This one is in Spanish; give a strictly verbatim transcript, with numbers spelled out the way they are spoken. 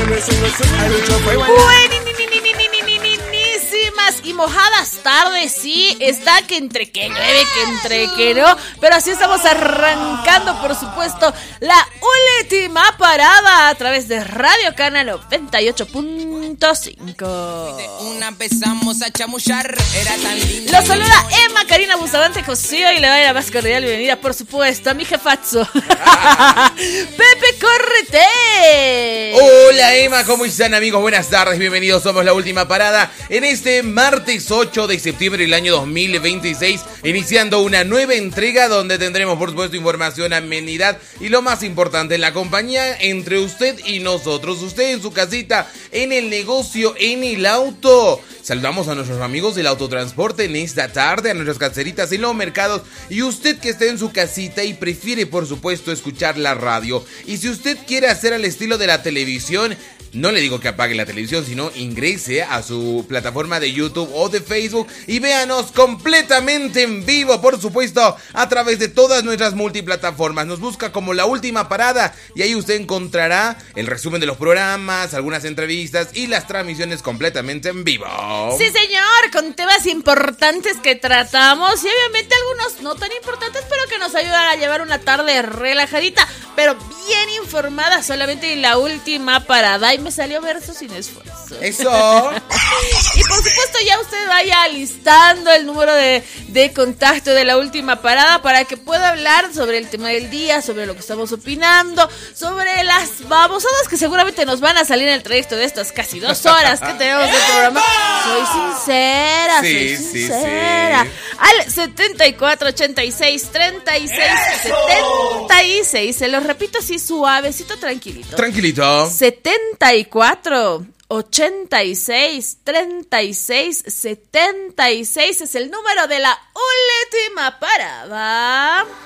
Buenísimas y mojadas tardes, sí, está que entre que llueve, que entre que no, pero así estamos arrancando, por supuesto, la última parada a través de Radio Cana noventa y ocho punto cinco. Una empezamos a chamullar, era tan linda. Los saluda Emma Karina Bustamante Josío y le doy la más cordial bienvenida, por supuesto, a mi jefazo, Pepe Correte. Hola Emma, ¿cómo están amigos? Buenas tardes, bienvenidos, somos la última parada en este martes ocho de septiembre del año dos mil veintiséis, iniciando una nueva entrega donde tendremos por supuesto información, amenidad y lo más importante, la compañía entre usted y nosotros, usted en su casita, en el negocio, en el auto. Saludamos a nuestros amigos del autotransporte en esta tarde, a nuestras caseritas en los mercados y usted que esté en su casita y prefiere por supuesto escuchar la radio. Y si usted quiere hacer al estilo de la televisión, no le digo que apague la televisión, sino ingrese a su plataforma de YouTube o de Facebook y véanos completamente en vivo, por supuesto, a través de todas nuestras multiplataformas. Nos busca como La Última Parada y ahí usted encontrará el resumen de los programas, algunas entrevistas y las transmisiones completamente en vivo. Sí, señor, con temas importantes que tratamos y obviamente algunos no tan importantes, pero que nos ayudan a llevar una tarde relajadita, pero bien informada, solamente en La Última Parada. Y me salió verso sin esfuerzo. Eso. Y por supuesto ya usted vaya alistando el número de, de contacto de La Última Parada para que pueda hablar sobre el tema del día, sobre lo que estamos opinando, sobre las babosadas que seguramente nos van a salir en el trayecto de estas casi dos horas que tenemos de programa. Soy sincera, sí, soy sí, sincera. Sí. Al setenta y cuatro, ochenta y seis, treinta y seis, setenta y seis. Se los repito así suavecito, tranquilito. Tranquilito. setenta y cuatro, ochenta y seis, treinta y seis, setenta y seis es el número de La Última Parada.